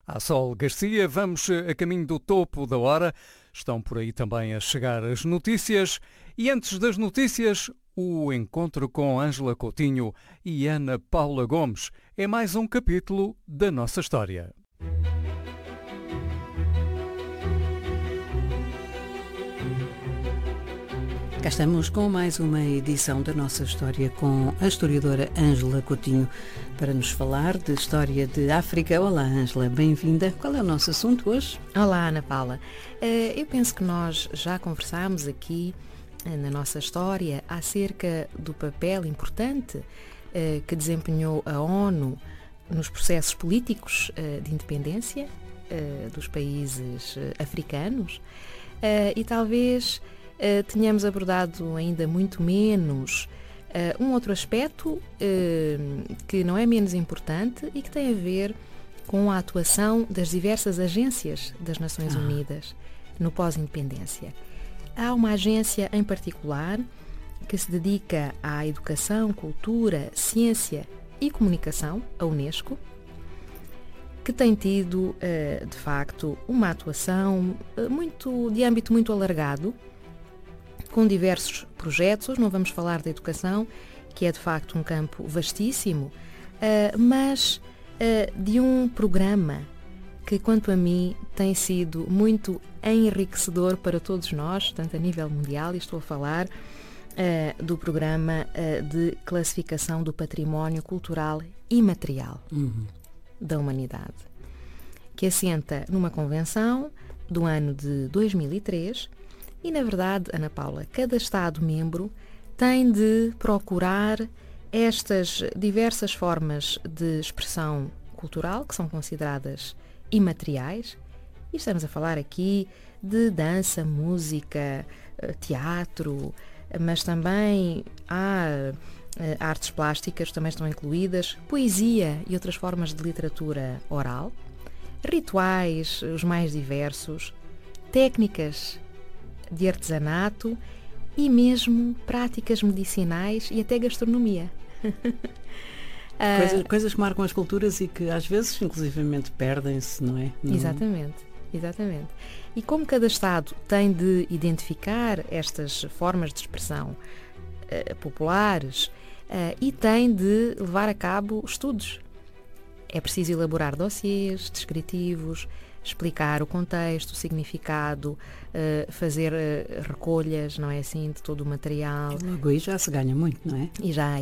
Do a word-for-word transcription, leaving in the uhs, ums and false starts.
À Sol Garcia, vamos a caminho do topo da hora. Estão por aí também a chegar as notícias. E antes das notícias, o encontro com Ângela Coutinho e Ana Paula Gomes é mais um capítulo da nossa história. Cá estamos com mais uma edição da nossa história com a historiadora Ângela Coutinho para nos falar de história de África. Olá, Ângela, bem-vinda. Qual é o nosso assunto hoje? Olá, Ana Paula. Eu penso que nós já conversámos aqui na nossa história acerca do papel importante que desempenhou a ONU nos processos políticos de independência dos países africanos e talvez Uh, tínhamos abordado ainda muito menos uh, um outro aspecto uh, que não é menos importante e que tem a ver com a atuação das diversas agências das Nações ah. Unidas no pós-independência. Há uma agência em particular que se dedica à educação, cultura, ciência e comunicação, a Unesco, que tem tido, uh, de facto, uma atuação uh, muito, de âmbito muito alargado, com diversos projetos. Hoje não vamos falar da educação, que é de facto um campo vastíssimo, mas de um programa que, quanto a mim, tem sido muito enriquecedor para todos nós, tanto a nível mundial, e estou a falar do programa de classificação do património cultural imaterial uhum. da humanidade, que assenta numa convenção do ano de dois mil e três. E, na verdade, Ana Paula, cada Estado-membro tem de procurar estas diversas formas de expressão cultural, que são consideradas imateriais, e estamos a falar aqui de dança, música, teatro, mas também há artes plásticas, também estão incluídas, poesia e outras formas de literatura oral, rituais, os mais diversos, técnicas de artesanato e mesmo práticas medicinais e até gastronomia. Coisas, coisas que marcam as culturas e que às vezes inclusivamente perdem-se, não é? Não... Exatamente, exatamente. E como cada Estado tem de identificar estas formas de expressão uh, populares uh, e tem de levar a cabo estudos. É preciso elaborar dossiês descritivos, explicar o contexto, o significado, uh, fazer uh, recolhas, não é assim, de todo o material. Logo aí já se ganha muito, não é? E já